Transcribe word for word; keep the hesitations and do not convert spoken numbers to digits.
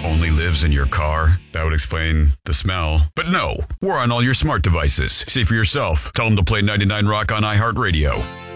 only lives in your car? That would explain the smell. But no, we're on all your smart devices. See for yourself. Tell them to play ninety-nine Rock on iHeartRadio.